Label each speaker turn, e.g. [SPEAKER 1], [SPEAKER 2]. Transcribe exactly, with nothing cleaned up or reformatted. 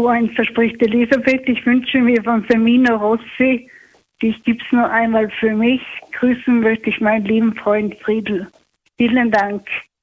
[SPEAKER 1] Freund, verspricht Elisabeth. Ich wünsche mir von Femino Rossi, dies gibt's nur einmal für mich. Grüßen möchte ich meinen lieben Freund Friedel. Vielen Dank.